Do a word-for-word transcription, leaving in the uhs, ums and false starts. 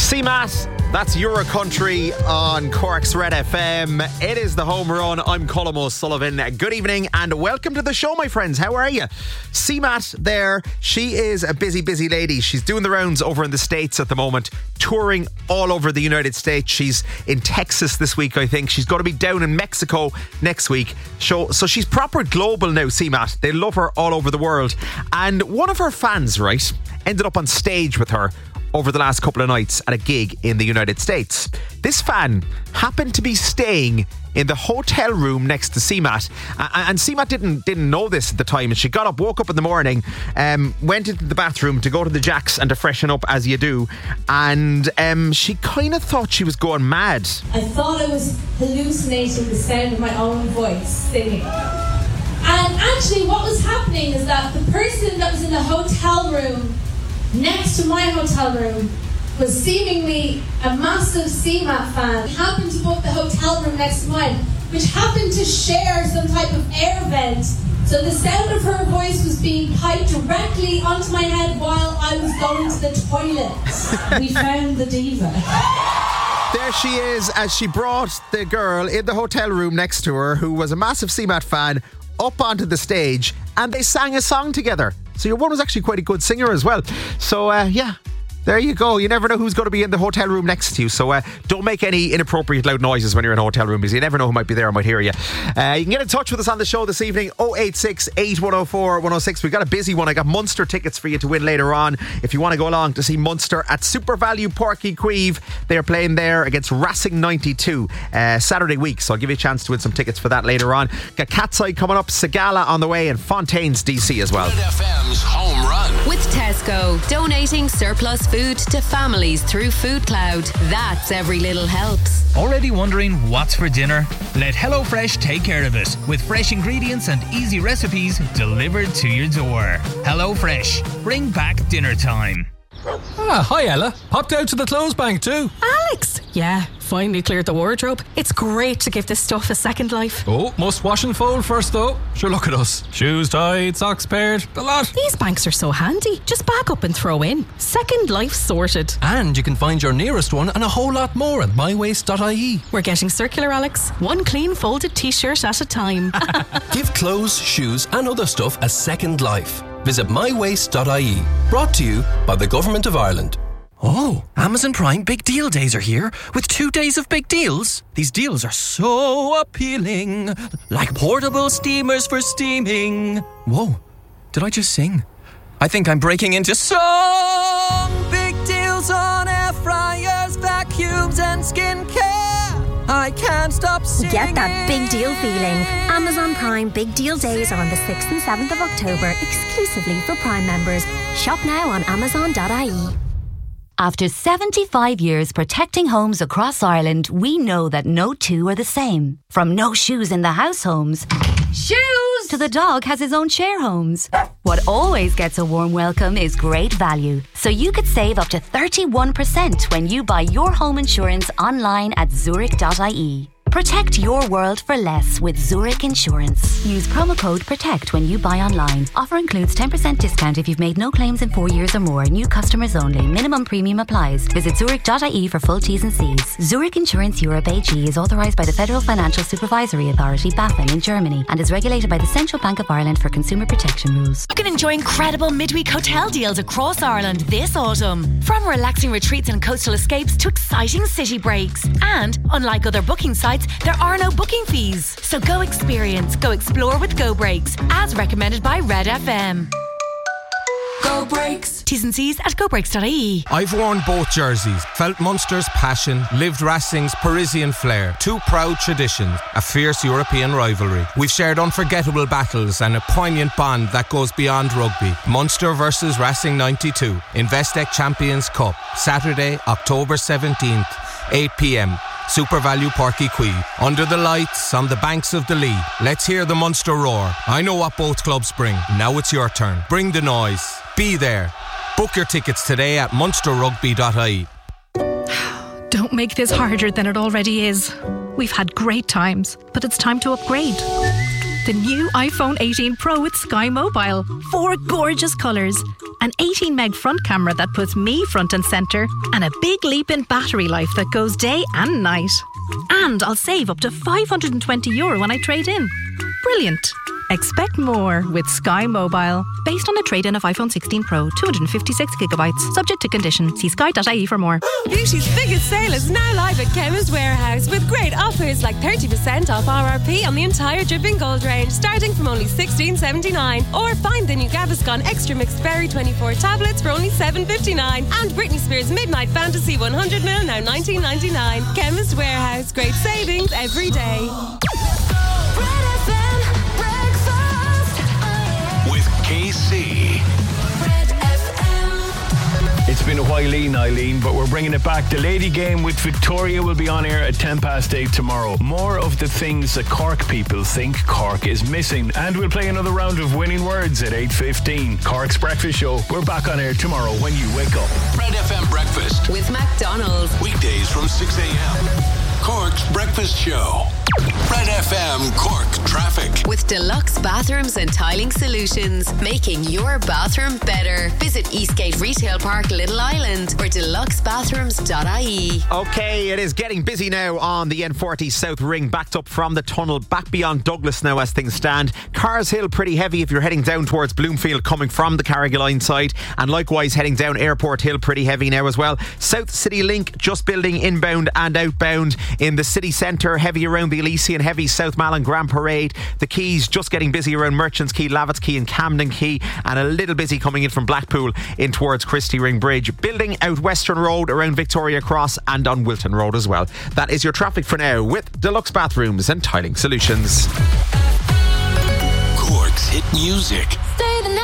C Matt, that's Euro Country on Cork's Red F M. It is the home run. I'm Colm O'Sullivan. Good evening and welcome to the show, my friends. How are you? C Matt there. She is a busy, busy lady. She's doing the rounds over in the States at the moment, touring all over the United States. She's in Texas this week, I think. She's going to be down in Mexico next week. So, so she's proper global now, C Matt. They love her all over the world. And one of her fans, right, ended up on stage with her over the last couple of nights at a gig in the United States. This fan happened to be staying in the hotel room next to C Matt, and C Matt didn't didn't know this at the time. And she got up, woke up in the morning, um, went into the bathroom to go to the Jacks and to freshen up as you do, and um, she kind of thought she was going mad. I thought I was hallucinating the sound of my own voice singing. And actually what was happening is that the person that was in the hotel room next to my hotel room was seemingly a massive C Matt fan. He happened to book the hotel room next to mine, which happened to share some type of air vent. So the sound of her voice was being piped directly onto my head while I was going to the toilet. We found the diva. There she is, as she brought the girl in the hotel room next to her, who was a massive C Matt fan, up onto the stage, and they sang a song together. So your one was actually quite a good singer as well. So uh, yeah, there you go. You never know who's going to be in the hotel room next to you. So uh, don't make any inappropriate loud noises when you're in a hotel room, because you never know who might be there and might hear you. Uh, you can get in touch with us on the show this evening, oh eight six, eight one oh four, one oh six. We've got a busy one. I got Munster tickets for you to win later on if you want to go along to see Munster at Super Value Porky Queeve. They're playing there against Racing ninety-two uh, Saturday week, so I'll give you a chance to win some tickets for that later on. Got Catside coming up, Sagala on the way, and Fontaine's D C as well. Red F M's home run with Tesco, donating surplus food to families through Food Cloud. That's every little helps. Already wondering what's for dinner? Let HelloFresh take care of it with fresh ingredients and easy recipes delivered to your door. HelloFresh, bring back dinner time. Ah, hi Ella. Popped out to the clothes bank too. Alex! Yeah, finally cleared the wardrobe. It's great to give this stuff a second life. Oh, must wash and fold first though. Sure, look at us. Shoes tied, socks paired, the lot. These banks are so handy. Just back up and throw in. Second life sorted. And you can find your nearest one and a whole lot more at my waste dot I E. We're getting circular, Alex. One clean folded t-shirt at a time. Give clothes, shoes and other stuff a second life. Visit my waste dot I E. Brought to you by the Government of Ireland. Oh, Amazon Prime Big Deal Days are here with two days of big deals. These deals are so appealing, like portable steamers for steaming. Whoa, did I just sing? I think I'm breaking into song. Big deals on air fryers, vacuums and skincare. I can't stop singing. Get that big deal feeling. Amazon Prime Big Deal Days are on the sixth and seventh of October, exclusively for Prime members. Shop now on amazon dot I E. After seventy-five years protecting homes across Ireland, we know that no two are the same. From no shoes in the house homes, shoes, to the dog has his own share homes. What always gets a warm welcome is great value. So you could save up to thirty-one percent when you buy your home insurance online at zurich dot I E. Protect your world for less with Zurich Insurance. Use promo code PROTECT when you buy online. Offer includes ten percent discount if you've made no claims in four years or more. New customers only. Minimum premium applies. Visit zurich dot I E for full T's and C's. Zurich Insurance Europe A G is authorised by the Federal Financial Supervisory Authority, BaFin, in Germany, and is regulated by the Central Bank of Ireland for consumer protection rules. You can enjoy incredible midweek hotel deals across Ireland this autumn. From relaxing retreats and coastal escapes to exciting city breaks. And, unlike other booking sites, there are no booking fees. So go experience, go explore with Go Breaks, as recommended by Red F M. Go Breaks. T's and C's at go breaks dot I E. I've worn both jerseys, felt Munster's passion, lived Racing's Parisian flair. Two proud traditions, a fierce European rivalry. We've shared unforgettable battles and a poignant bond that goes beyond rugby. Munster versus Racing ninety-two, Investec Champions Cup, Saturday, October seventeenth, eight p.m. Super Value Porky Queeve. Under the lights, on the banks of the Lee. Let's hear the Munster roar. I know what both clubs bring. Now it's your turn. Bring the noise. Be there. Book your tickets today at munster rugby dot I E. Don't make this harder than it already is. We've had great times, but it's time to upgrade. The new iPhone eighteen Pro with Sky Mobile. Four gorgeous colours. An eighteen meg front camera that puts me front and centre. And a big leap in battery life that goes day and night. And I'll save up to five hundred twenty euro when I trade in. Brilliant. Expect more with Sky Mobile. Based on a trade-in of iPhone sixteen Pro, two hundred fifty-six gigabytes. Subject to condition. See sky dot I E for more. Beauty's biggest sale is now live at Chemist Warehouse with great offers like thirty percent off R R P on the entire Dripping Gold range starting from only sixteen seventy-nine. Or find the new Gaviscon Extra Mixed Berry twenty-four tablets for only seven fifty-nine. And Britney Spears Midnight Fantasy one hundred milliliters now nineteen ninety-nine. Chemist Warehouse. Great savings every day. K C. It's been a while, Eileen, but we're bringing it back. The Lady Game with Victoria will be on air at ten past eight tomorrow. More of the things that Cork people think Cork is missing. And we'll play another round of winning words at eight fifteen. Cork's Breakfast Show. We're back on air tomorrow when you wake up. Red F M Breakfast. With McDonald's. Weekdays from six a.m. Cork's Breakfast Show. Red F M Cork Traffic. With Deluxe Bathrooms and Tiling Solutions, making your bathroom better. Visit Eastgate Retail Park, Little Island, or deluxe bathrooms dot I E. Okay, it is getting busy now on the N forty South Ring, backed up from the tunnel, back beyond Douglas now as things stand. Cars Hill pretty heavy if you're heading down towards Bloomfield coming from the Carrigaline side, and likewise heading down Airport Hill pretty heavy now as well. South City Link just building inbound and outbound. In the city centre, heavy around the Elysian, heavy South Malin Grand Parade. The Quays just getting busy around Merchants Quay, Lavitt's Quay and Camden Quay, and a little busy coming in from Blackpool in towards Christie Ring Bridge. Building out Western Road around Victoria Cross and on Wilton Road as well. That is your traffic for now with Deluxe Bathrooms and Tiling Solutions. Cork's hit music. Stay